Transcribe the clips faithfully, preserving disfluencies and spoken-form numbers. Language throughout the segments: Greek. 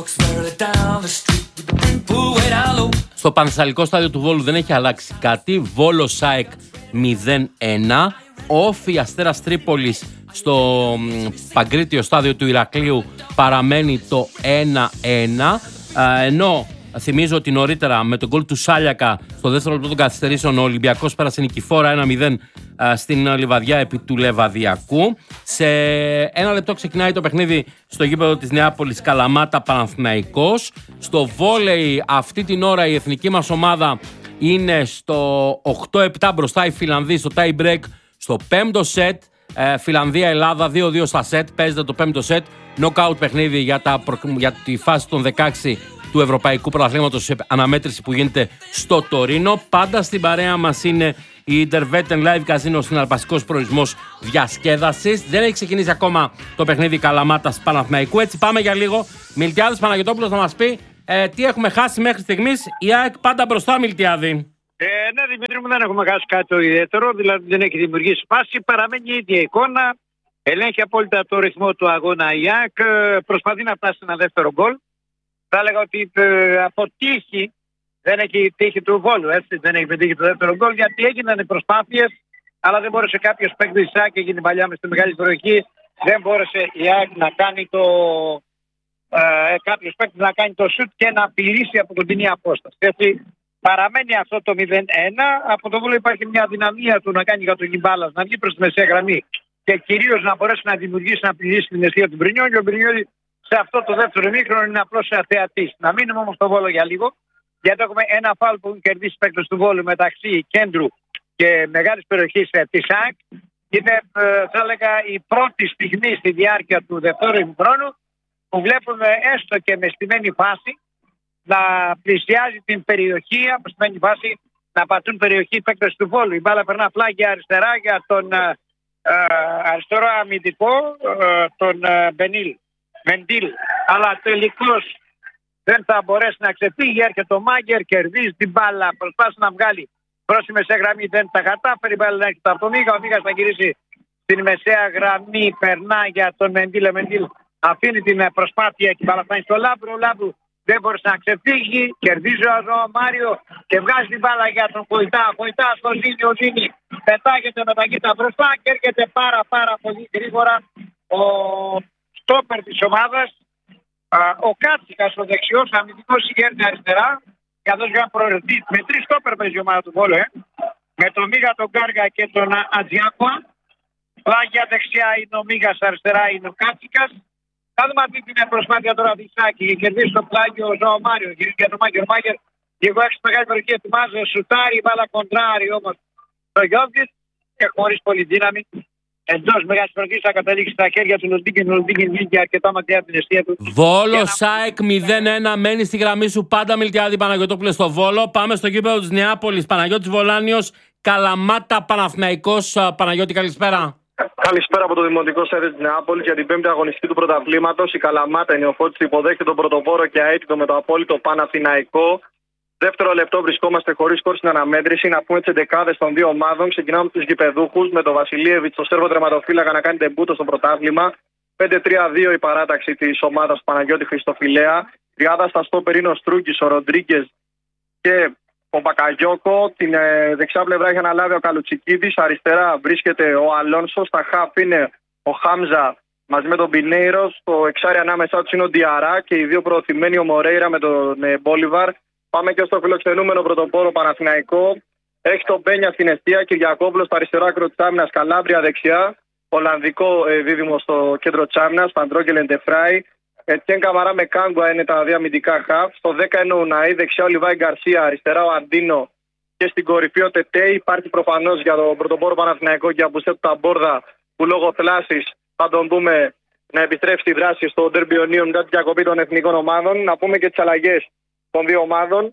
Στο Πανθεσσαλικό στάδιο του Βόλου δεν έχει αλλάξει κάτι. Βόλος ΑΕΚ μηδέν ένα. Όφι Αστέρας Τρίπολης στο Παγκρίτιο στάδιο του Ηρακλείου παραμένει το ένα ένα. Ενώ θυμίζω ότι νωρίτερα με τον γκολ του Σάλιακα στο δεύτερο λεπτό των καθυστερήσεων ο Ολυμπιακός πέρασε νικηφόρα ένα μηδέν στην Λιβαδιά επί του Λεβαδιακού. Σε ένα λεπτό ξεκινάει το παιχνίδι στο γήπεδο της Νεάπολης Καλαμάτα Παναθηναϊκός. Στο βόλεϊ αυτή την ώρα η εθνική μας ομάδα είναι στο οκτώ επτά μπροστά οι Φιλανδοί στο tie break στο πέμπτο σετ. Ε, Φιλανδία-Ελλάδα δύο δύο στα σετ. Παίζεται το πέμπτο σετ. Knockout παιχνίδι για, τα, για τη φάση των δεκαέξι του Ευρωπαϊκού Πρωταθλήματος σε αναμέτρηση που γίνεται στο Τωρίνο. Πάντα στην παρέα μας είναι η Intervetten Live Casino, συναρπαστικός προορισμός διασκέδασης. Δεν έχει ξεκινήσει ακόμα το παιχνίδι Καλαμάτας Παναθηναϊκού. Έτσι πάμε για λίγο. Μιλτιάδης Παναγιωτόπουλος θα μας πει ε, τι έχουμε χάσει μέχρι στιγμής. Η ΑΕΚ πάντα μπροστά, Μιλτιάδη. Ε, ναι, Δημήτρη μου, δεν έχουμε χάσει κάτι το ιδιαίτερο. Δηλαδή δεν έχει δημιουργήσει φάση. Παραμένει η ίδια εικόνα. Ελέγχει απόλυτα το ρυθμό του αγώνα η ΑΕΚ. Προσπαθεί να φτάσει σε ένα δεύτερο γκολ. Θα έλεγα ότι ε, από τύχη δεν έχει τύχη του Βόλου, έτσι, δεν έχει πετύχει το δεύτερο γκολ, γιατί έγιναν οι προσπάθειες, αλλά δεν μπόρεσε κάποιος παίκτης της ΑΕΚ, έγινε παλιά μες στη μεγάλη περιοχή, δεν μπόρεσε η ΑΕΚ να κάνει το, ε, κάποιος παίκτης να κάνει το σουτ και να απειλήσει από κοντινή απόσταση. Έτσι, παραμένει αυτό το μηδέν ένα, από το Βόλο υπάρχει μια δυναμία του να κάνει για τον Γιμπάλας, να βγει προς τη μεσαία γραμμή και κυρίως να μπορέσει να δημιουργήσει, να απειλήσει την αιστεία του Μπρινιόλη. Ο Μπρινιόλη σε αυτό το δεύτερο ημίχρονο είναι απλώς θεατής. Να μείνουμε όμως στο Βόλο για λίγο, γιατί έχουμε ένα φάουλ που έχουν κερδίσει παίκτες του Βόλου μεταξύ κέντρου και μεγάλης περιοχής της ΑΕΚ. Είναι, θα έλεγα, η πρώτη στιγμή στη διάρκεια του δεύτερου ημιχρόνου που βλέπουμε έστω και με στημένη φάση να πλησιάζει την περιοχή, από στημένη φάση να πατούν περιοχή παίκτες του Βόλου. Η μπάλα περνά πλάγια αριστερά για τον ε, αριστερό αμυντικό, ε, τον ε, Μπενίλ. Μεντήλ, αλλά τελικώς δεν θα μπορέσει να ξεφύγει. Έρχεται ο Μάγκερ, κερδίζει την μπάλα, προσπάθησε να βγάλει προς τη μεσαία γραμμή, δεν τα κατάφερε. Η μπάλα να έρχεται από τον Μίγα. Ο Μίγας θα γυρίσει στην μεσαία γραμμή, περνά για τον Μεντήλ. Ο Μεντήλ αφήνει την προσπάθεια και μπαλαφάνει στο Λάμπρου. Ο Λάμπρου δεν μπορούσε να ξεφύγει. Κερδίζει ο Μάριο και βγάζει την μπάλα για τον Κοϊτά. Κοϊτά στο Ζήνη, ο Ζήνη πετάγεται με τα κοίτα μπροστά και έρχεται πάρα πάρα πολύ γρήγορα ο στόπερ της ομάδας, ο Κάτσικας, ο δεξιός αμυντικός, συγγέρνει αριστερά, καθώς για προαιρετή με τρεις στόπερ παίζει η ομάδα του Βόλου, ε. με τον Μίγα, τον Κάργα και τον Ατζιάκοα. Πλάγια δεξιά είναι ο Μίγας, αριστερά είναι ο Κάτσικας. Θα δούμε αυτή την προσπάθεια τώρα της Σάκη και κερδίσει το πλάγιο ο Ζωο Μάριο. Γυρίζει για τον Μάγκερ. Μάγκερ λίγο έξω μεγάλη περιοχή, ετοιμάζει, σουτάρει, βάλα κοντράρει όμως το Γιώργης και χωρίς πολύ δύναμη. Εντός μεγάλης περιοχής θα καταλήξει στα χέρια του Λοντίγκεν. Ο Λοντίγκεν βγήκε αρκετά μακριά από την αιστεία του. Βόλο ΣΑΕΚ μηδέν ένα, μένει στη γραμμή σου πάντα, Μιλτιάδη Παναγιωτόπουλε, στο Βόλο. Πάμε στο γήπεδο της Νεάπολης. Παναγιώτης Βολάνιος, Καλαμάτα Παναθηναϊκός. Παναγιώτη, καλησπέρα. Καλησπέρα από το Δημοτικό Στάδιο της Νεάπολης για την πέμπτη αγωνιστική του πρωταθλήματος. Η Καλαμάτα, η νεοφώτιστη, υποδέχεται τον πρωτοπόρο και αίτητο με το απόλυτο Παναθηναϊκό. Δεύτερο λεπτό βρισκόμαστε χωρίς σκορ στην αναμέτρηση. Να πούμε τις εντεκάδες των δύο ομάδων. Ξεκινάμε με τους γηπεδούχους, με τον Βασιλίεβιτς, το Σέρβο τερματοφύλακα, να κάνει τεμπούτο στο πρωτάθλημα. πέντε τρία δύο η παράταξη της ομάδας του Παναγιώτη Χριστοφιλέα. Τριάδα στα στόπερ είναι ο Στρούγκης, ο Ροντρίγκες και ο Μπακαγιώκο. Την ε, δεξιά πλευρά έχει αναλάβει ο Καλουτσικίδης. Αριστερά βρίσκεται ο Αλόνσο. Στα χαφ είναι ο Χάμζα μαζί με τον Πινέιρο. Στο εξάρι ανάμεσά του είναι ο Ντιαρά και οι δύο προωθημένοι, ο Μορέιρα με τον ε, Μπόλιβαρ. Πάμε και στο φιλοξενούμενο πρωτοπόρο Παναθηναϊκό. Έχει τον Μπένια στην αιστεία, Κυριακόπουλο στο αριστερό άκρο της άμυνας, Καλάμπρια δεξιά. Ολλανδικό ε, δίδυμο στο κέντρο της άμυνας, Παντρόγκελ Ντεφράι. Ετιέν Καμαρά με Κάγκουα είναι τα δύο αμυντικά χαφ. Στο δέκα είναι ο Ουναή, δεξιά ο Λιβάη Γκαρσία, αριστερά ο Αντίνο και στην κορυφή ο Τετέ. Υπάρχει προφανώς για τον πρωτοπόρο Παναθηναϊκό και από Σέτου Ταμπόρδα που λόγω θλάσσης θα τον δούμε να επιστρέψει στη δράση στο ντέρμπι Ιωνίων μετά την διακοπή των εθνικών ομάδων. Να πούμε και τις αλλαγές των δύο ομάδων.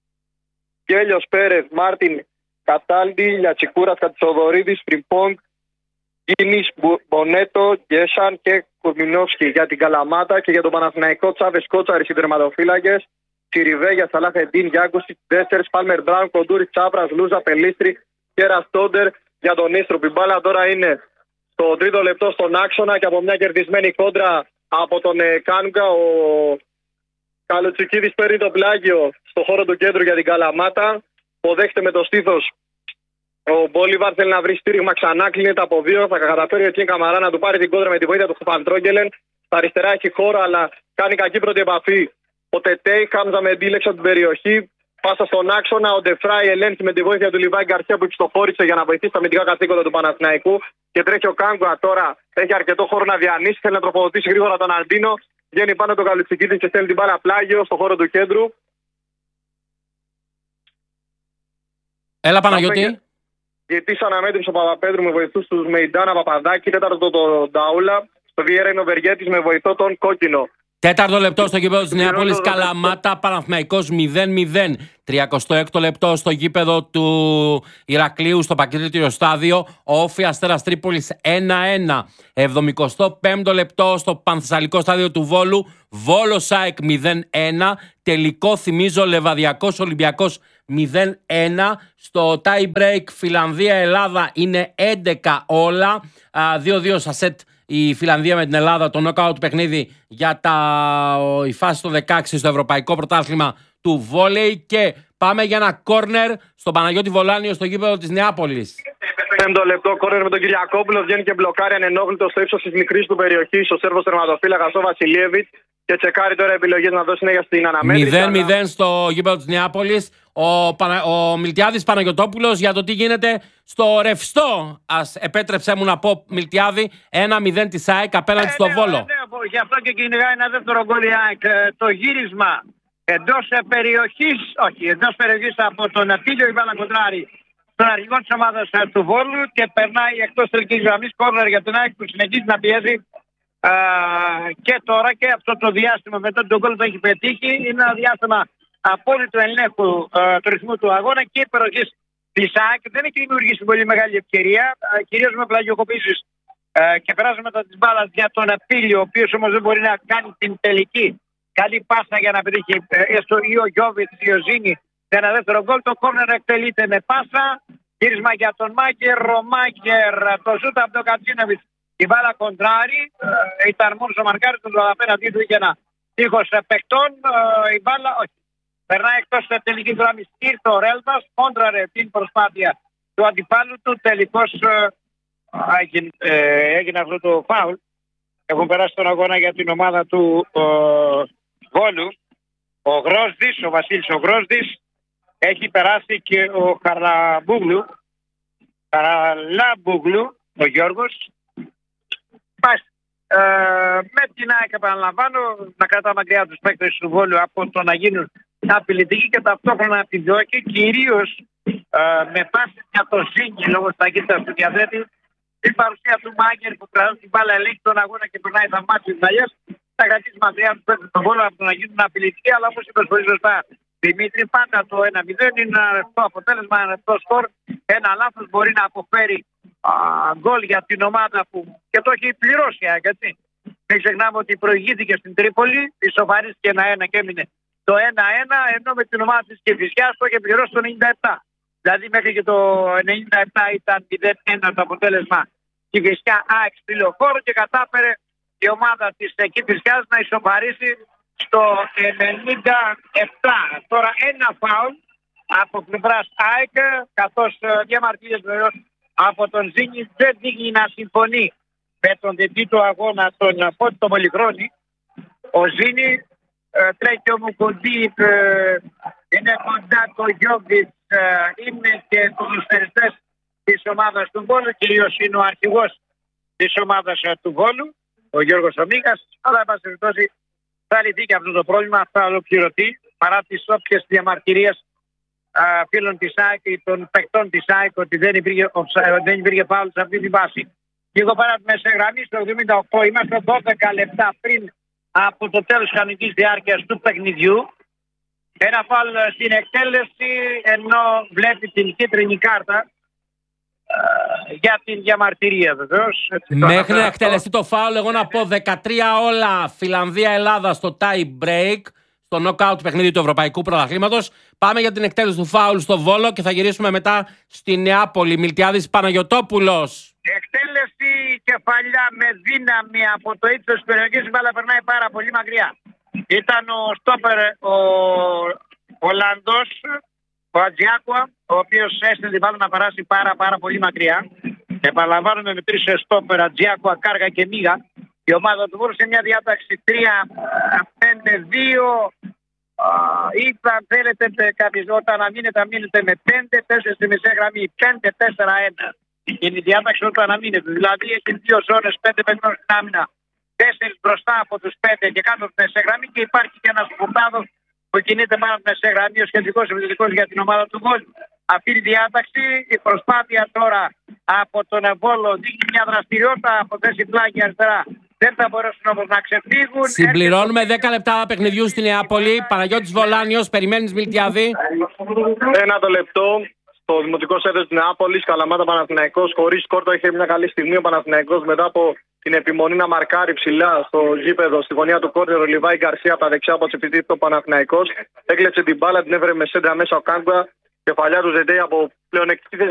Γκέλιος Πέρεθ, Μάρτιν Κατάλντι, Λιατσικούρας Κατσοδωρίδης, Φριμπόγκ, Κίνης, Μπονέτο, Γκέσαν και Κουρμινόφσκι για την Καλαμάτα. Και για τον Παναθηναϊκό, Τσάβες Κότσαρης οι τερματοφύλακες, Τσιριβέ για Σαλάχεντίν, Γιάκουσι, Ντέστερς, Πάλμερ Μπράουν, Κοντούρης, Τσάπρας, Λούζα, Πελίστρη και Ραστόντερ για τον Ίστροπ. Η μπάλα τώρα είναι στο τρίτο λεπτό στον άξονα και από μια κερδισμένη κόντρα από τον ε, Κάνγκα, ο Καλουτσικίδης παίρνει το πλάγιο στο χώρο του κέντρου για την Καλαμάτα. Αποδέχεται με το στήθος. Ο Μπόλιβαρ θέλει να βρει στήριγμα ξανά. Κλείνεται από δύο. Θα καταφέρει ο Τιέν Καμαρά να του πάρει την κόντρα με τη βοήθεια του Φαντρόγγελεν. Στα αριστερά έχει χώρο, αλλά κάνει κακή πρώτη επαφή. Ο Τετέι, Χάμζα με αντίλεξα από την περιοχή. Πάσα στον άξονα. Ο Ντεφράι ελέγχει με τη βοήθεια του Λιβάη Γκαρσία που επιστοχώρησε για να βοηθήσει τα αμυντικά καθήκοντα του Παναθηναϊκού. Και τρέχει ο Κάγκουα τώρα. Έχει αρκετό χώρο να διανύσει. Θέλει να τροφοδοτήσει γρήγορα τον Αλμπίνο. Βγαίνει πάνω το Καλουτσικίδη και στέλνει την μπάλα πλάγιο στο χώρο του κέντρου. Έλα Παναγιώτη. Γιατί αναμέτρησε ο Παπαπέτρου με βοηθούς του Μεϊντάνα Παπαδάκη. Τέταρτο το Νταούλα. Στο Βιέρα είναι ο Βεργέτης με βοηθό τον Κόκκινο. Τέταρτο λεπτό στο γήπεδο της Νεάπολης Καλαμάτα, Παναθηναϊκός μηδέν μηδέν. τριαντοέξι λεπτό στο γήπεδο του Ηρακλείου στο Παγκρίτιο Στάδιο, Όφη Αστέρας Τρίπολης ένα ένα. εβδομηκοστό πέμπτο λεπτό στο Πανθεσσαλικό Στάδιο του Βόλου, Βόλος ΑΕΚ μηδέν ένα. Τελικό θυμίζω Λεβαδιακός Ολυμπιακός μηδέν ένα. Στο tie break Φιλανδία-Ελλάδα είναι έντεκα όλα. δύο δύο στα σετ η Φιλανδία με την Ελλάδα, το knockout παιχνίδι για τα, η φάση το δεκαέξι στο Ευρωπαϊκό Πρωτάθλημα του Βόλεϊ. Και πάμε για ένα κόρνερ στον Παναγιώτη Βολάνιο στο γήπεδο της Νεάπολης. Πέμπτο λεπτό, κόρνερ με τον Κυριακόπουλο. Βγαίνει και μπλοκάρει ανενόχλητο στο ύψος της μικρής του περιοχής ο Σέρβος τερματοφύλακας ο Βασιλιέβιτς. Και τσεκάρει τώρα επιλογές να δώσει συνέχεια στην αναμέτρηση. μηδέν μηδέν στο γήπεδο της Νεάπολης. Ο, Πανα... ο Μιλτιάδης Παναγιωτόπουλος για το τι γίνεται στο ρευστό. Ας επέτρεψέ μου να πω, Μιλτιάδη, ένα μηδέν της ΑΕΚ απέναντι ε, στο ναι, Βόλο. Ναι, ναι, γι' αυτό και κυνηγάει ένα δεύτερο γκολ η ΑΕΚ. Το γύρισμα εντός περιοχής, όχι, εντός περιοχής από τον Ατήλιο Ιβάλα-Κοντράρη, τον αρχηγό της ομάδας του Βόλου, και περνάει εκτός τελικής γραμμής, κόρνερ για την ΑΕΚ που συνεχίζει να πιέζει. Uh, και τώρα και αυτό το διάστημα μετά τον γκολ που έχει πετύχει είναι ένα διάστημα απόλυτου ελέγχου uh, του ρυθμού του αγώνα και η περιοχή της ΑΕΚ δεν έχει δημιουργήσει πολύ μεγάλη ευκαιρία, uh, κυρίως με πλαγιοκοπήσεις uh, και περάσματα της μπάλας για τον Απίλιο, ο οποίος όμως δεν μπορεί να κάνει την τελική καλή πάσα για να πετύχει uh, έστω ή ο Γιώβιτς ή ο Ζήνη σε ένα δεύτερο γκολ. Το κόρνερ εκτελείται με πάσα, γύρισμα για τον Μάγκερ, ο Μάγκερ το σούτ από τον Κατσίνοβιτς. Η μπάλα κοντράρει, ε, ήταν μόνο ο μαρκάρι του, απέναντί του είχε ένα τείχος παικτών. Ε, η μπάλα, όχι. Περνάει εκτός της τελικής γραμμής. Ήρθε ο Ρέλβας, κόντραρε την προσπάθεια του αντιπάλου του. Τελικώς ε, έγινε, ε, έγινε αυτό το φάουλ. Έχουν περάσει τον αγώνα για την ομάδα του ε, Βόλου. Ο Γρόσδης, ο Βασίλης ο Γρόσδης, έχει περάσει και ο Χαραμπούγλου. Χαραλάμπούγλου, ο Γιώργος. Ε, με την ΑΕΚ, επαναλαμβάνω, να κρατά μακριά τους παίκτες του Βόλου από το να γίνουν απειλητικοί και ταυτόχρονα επιδιώκει, κυρίως ε, με πάση για το Ζήνη λόγω της ταχύτητας του διαθέτη, την παρουσία του Μάγκερ που κρατάει την μπάλα, ελέγχει τον αγώνα και περνάει τα μάτια της Βαλιάς. Θα κρατήσει μακριά τους παίκτες του Βόλου από το να γίνουν απειλητικοί, αλλά όπως είπες πολύ σωστά, Δημήτρη, πάντα το ένα μηδέν είναι ένα ρευστό αποτέλεσμα, ένα ρευστό σκορ. Ένα λάθος μπορεί να αποφέρει γκολ για την ομάδα που και το έχει πληρώσει, έτσι. Μην ξεχνάμε ότι προηγήθηκε στην Τρίπολη, ισοφαρίστηκε ένα ένα και έμεινε το ένα ένα, ενώ με την ομάδα της Κηφισιάς το είχε πληρώσει το ενενήντα επτά. Δηλαδή μέχρι και το ενενήντα επτά ήταν μηδέν ένα το αποτέλεσμα Κηφισιά ΑΕΚ στη Λεωφόρο και κατάφερε η ομάδα της Κηφισιάς να ισοφαρίσει στο ενενήντα επτά. Τώρα ένα φάουλ από πλευράς ΑΕΚ, καθώς διαμαρτύρες βεβαίως από τον Ζήνη δεν δείχνει να συμφωνεί με τον διτή του αγώνα τον Φώτη τον Πολυχρόνη. Ο Ζήνη ε, τρέχει ο Μουκοντή, ε, είναι κοντά το Γιώβιτς, ε, είναι και ποδοσφαιριστές της ομάδας του Βόλου, κυρίως είναι ο αρχηγός της ομάδας ε, του Βόλου, ο Γιώργος Ομίγας, αλλά εν πάση περιπτώσει θα λυθεί και αυτό το πρόβλημα, θα ολοκληρωθεί παρά τις όποιες διαμαρτυρίες φίλων της ΑΕΚ ή των παικτών της ΑΕΚ ότι δεν υπήρχε, δεν υπήρχε φάουλ σε αυτή τη βάση. Και εγώ παρά τη μεσαγραμμή στο εβδομήντα οκτώ είμαστε δώδεκα λεπτά πριν από το τέλος της κανονικής διάρκειας του παιχνιδιού. Ένα φάουλ στην εκτέλεση, ενώ βλέπει την κίτρινη κάρτα ε, για την διαμαρτυρία βεβαίως. Μέχρι να εκτελεστεί το φάουλ, εγώ να πω δεκατρία όλα Φιλανδία-Ελλάδα στο tie break, στο knockout παιχνίδι του Ευρωπαϊκού Πρωταθλήματος. Πάμε για την εκτέλεση του φάουλ στο Βόλο και θα γυρίσουμε μετά στη Νεάπολη. Μιλτιάδης Παναγιωτόπουλος. Εκτέλεση κεφαλιά με δύναμη από το ύψος της περιοχής, η μπάλα περνάει πάρα πολύ μακριά. ήταν ο στόπερ ο Ολλανδός, ο Ατζιάκουα, ο οποίος έστειλε την μπάλα να περάσει πάρα πάρα πολύ μακριά. Επαναλαμβάνουμε με τρεις στόπερ, Ατζιάκουα, Κάργα και Μίγα. Η ομάδα του Βόλου σε μια διάταξη τρία πέντε δύο ή αν θέλετε κάποιος όταν αμήνεται, αμήνεται με πέντε τέσσερα στη μεσαία γραμμή, πέντε τέσσερα ένα. Είναι η διάταξη όταν αμήνεται. Δηλαδή έχει δύο ζώνες, πέντε παίκτες στην άμυνα, τέσσερις μπροστά από τους πέντε και κάτω από τη μεσαία γραμμή και υπάρχει και ένας Πουρτάδος που κινείται πάνω από τη μεσαία γραμμή ως κεντρικός επιθετικός για την ομάδα του Βόλου. Αυτή τη διάταξη, η προσπάθεια τώρα από τον Βόλο δείχνει μια δραστηριότητα από θέση πλάγι αριστερά. Δεν θα μπορέσουν όμως να ξεφύγουν. Συμπληρώνουμε δέκα λεπτά παιχνιδιού στη Νεάπολη. Παναγιώτης Βολάνιος, περιμένεις Μιλτιάδη. Ένα το λεπτό στο Δημοτικό Σέντερ της Νεάπολης, Καλαμάτα Παναθηναϊκός. Χωρίς σκόρτο, είχε μια καλή στιγμή ο Παναθηναϊκός μετά από την επιμονή να μαρκάρει ψηλά στο γήπεδο, στη γωνία του κόρνερ. Ο Λιβάη Γκαρσία από τα δεξιά από τσιφτή του Παναθηναϊκός. Έκλεψε την μπάλα, την έβρε με σέντρα μέσα ο Κάγκουα. Κεφαλιά του Ζεντέι από πλεονεκτική